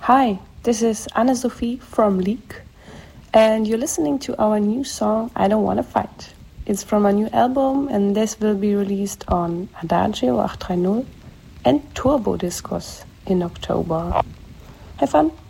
Hi, this is Anna-Sophie from Leek, and you're listening to our new song, I Don't Wanna Fight. It's from our new album, and this will be released on Adagio 830 and Turbo Discos in October. Have fun!